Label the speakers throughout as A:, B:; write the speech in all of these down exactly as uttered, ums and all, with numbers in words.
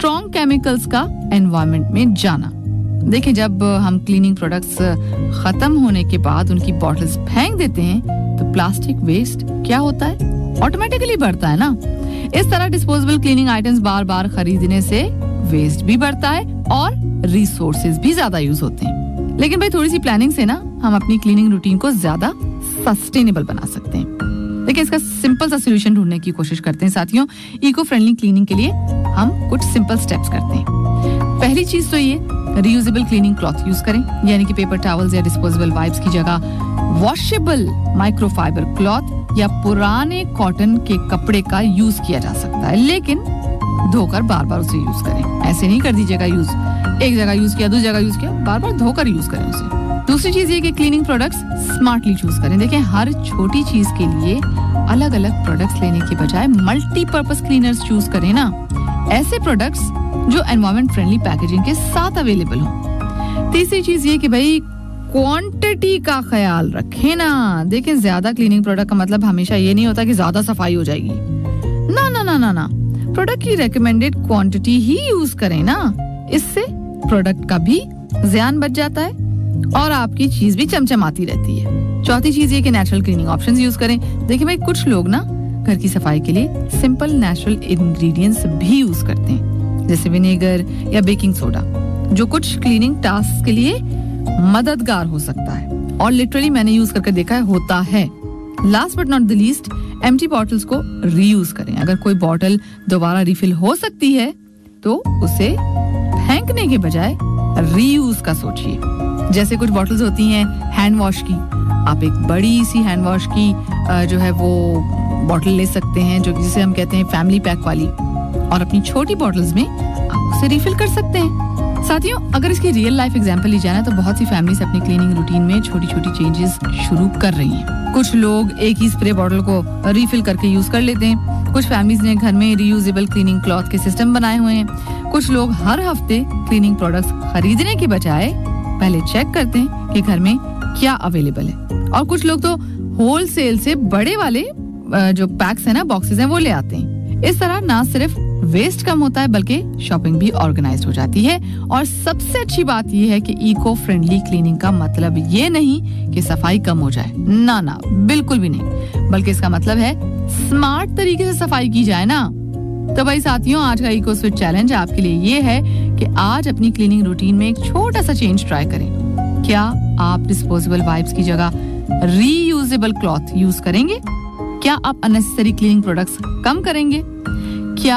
A: Strong chemicals का environment में जाना। देखिए, जब हम क्लीनिंग प्रोडक्ट्स खत्म होने के बाद उनकी बॉटल्स फेंक देते हैं तो प्लास्टिक वेस्ट क्या होता है, ऑटोमेटिकली बढ़ता है ना। इस तरह डिस्पोजेबल क्लीनिंग आइटम्स बार बार खरीदने से वेस्ट भी बढ़ता है और रिसोर्सेज भी ज्यादा यूज होते हैं। लेकिन भाई थोड़ी सी प्लानिंग से ना हम अपनी क्लीनिंग रूटीन को ज्यादा सस्टेनेबल बना सकते हैं। देखिए, इसका सिंपल सा सोल्यूशन ढूंढने की कोशिश करते हैं साथियों। इको फ्रेंडली क्लीनिंग के लिए हम कुछ सिंपल स्टेप्स करते हैं। पहली चीज तो ये, रीयूजेबल क्लीनिंग क्लॉथ यूज करें, यानी कि पेपर टॉवल्स या डिस्पोजेबल वाइप्स की जगह वॉशेबल माइक्रोफाइबर क्लॉथ या पुराने कॉटन के कपड़े का यूज किया जा सकता है, लेकिन धोकर बार बार उसे यूज करें। ऐसे नहीं कर दीजिएगा यूज, एक जगह यूज किया, दूसरी जगह यूज किया, बार बार धोकर यूज करें उसे। दूसरी चीज ये कि क्लीनिंग प्रोडक्ट्स स्मार्टली चूज करें। देखिए, हर छोटी चीज के लिए अलग अलग प्रोडक्ट्स लेने की बजाय मल्टीपर्पस क्लीनर्स चूज करें ना। ऐसे प्रोडक्ट्स जो एनवायरमेंट फ्रेंडली पैकेजिंग के साथ अवेलेबल हो। तीसरी चीज ये कि भाई क्वांटिटी का ख्याल रखें ना। देखिए, ज्यादा क्लीनिंग प्रोडक्ट का मतलब हमेशा ये नहीं होता कि ज्यादा सफाई हो जाएगी। ना ना ना ना ना प्रोडक्ट की रेकमेंडेड क्वांटिटी ही यूज करें ना। इससे प्रोडक्ट का भी ध्यान बच जाता है और आपकी चीज भी चमचमाती रहती है। चौथी चीज ये कि नेचुरल क्लीनिंग ऑप्शंस यूज करें। देखिए भाई, कुछ लोग ना घर की सफाई के लिए सिंपल नेचुरल इंग्रेडिएंट्स भी यूज करते हैं, जैसे विनेगर या बेकिंग सोडा, जो कुछ क्लीनिंग टास्क के लिए मददगार हो सकता है और लिटरली मैंने यूज करके देखा है, होता है। Last but not the least, empty bottles को रीयूज करें। अगर कोई बॉटल दोबारा रिफिल हो सकती है तो उसे फेंकने के बजाय रीयूज का सोचिए। जैसे कुछ बॉटल्स होती हैं हैंड वॉश की, आप एक बड़ी सी हैंड वॉश की जो है वो बॉटल ले सकते हैं, जो जिसे हम कहते हैं फैमिली पैक वाली, और अपनी छोटी बॉटल्स में आप उसे रिफिल कर सकते हैं। साथियों, अगर इसकी रियल लाइफ एग्जांपल ली जाए तो बहुत सी फैमिलीज अपनी क्लीनिंग रूटीन में छोटी छोटी चेंजेस शुरू कर रही हैं। कुछ लोग एक ही स्प्रे बॉटल को रिफिल करके यूज कर लेते हैं। कुछ फैमिलीज ने घर में रीयूजेबल क्लीनिंग क्लॉथ के सिस्टम बनाए हुए हैं। कुछ लोग हर हफ्ते क्लीनिंग प्रोडक्ट्स खरीदने के बजाय पहले चेक करते हैं कि घर में क्या अवेलेबल है, और कुछ लोग तो होलसेल से बड़े वाले जो पैक्स है ना, बॉक्सेस हैं, वो ले आते हैं। इस तरह ना सिर्फ वेस्ट कम होता है बल्कि शॉपिंग भी ऑर्गेनाइज्ड हो जाती है। और सबसे अच्छी बात यह है कि इको फ्रेंडली क्लीनिंग का मतलब ये नहीं कि सफाई कम हो जाए, ना ना बिल्कुल भी नहीं, बल्कि इसका मतलब है स्मार्ट तरीके से सफाई की जाए ना। तो भाई साथियों, आज का इको स्विच चैलेंज आपके लिए ये है कि आज अपनी क्लीनिंग रूटीन में एक छोटा सा चेंज ट्राई करें। क्या आप डिस्पोजेबल वाइप्स की जगह रीयूजेबल क्लॉथ यूज करेंगे? क्या आप अननेसेसरी क्लीनिंग प्रोडक्ट्स कम करेंगे? क्या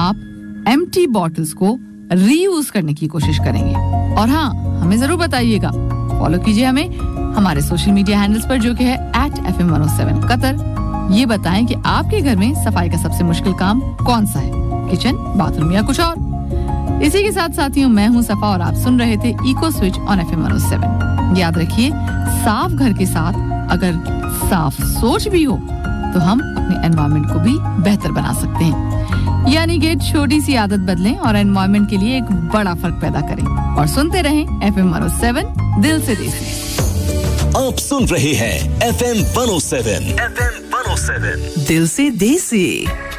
A: आप एम्प्टी बॉटल्स को रीयूज करने की कोशिश करेंगे? और हाँ, हमें जरूर बताइएगा। फॉलो कीजिए हमें हमारे सोशल मीडिया हैंडल्स पर, जो कि है eight F M one O seven Qatar. ये बताएं कि आपके घर में सफाई का सबसे मुश्किल काम कौन सा है, किचन, बाथरूम या कुछ और। इसी के साथ साथियों, मैं हूँ सफा और आप सुन रहे थे eco switch on F M one O seven. याद रखिए, साफ घर के साथ अगर साफ सोच भी हो तो हम अपने एनवायरनमेंट को भी बेहतर बना सकते हैं। यानी कि छोटी सी आदत बदलें और एनवायरनमेंट के लिए एक बड़ा फर्क पैदा करें। और सुनते रहें F M one O seven, दिल से देसी।
B: आप सुन रहे हैं F M one O seven, F M one O seven,
C: दिल से देसी।